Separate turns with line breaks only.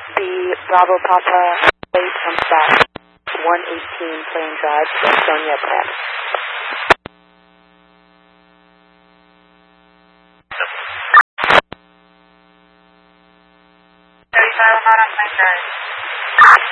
The Bravo Papa 8 from stop 118 Plain Drive, Sonia Prep.
35 on Plain Drive.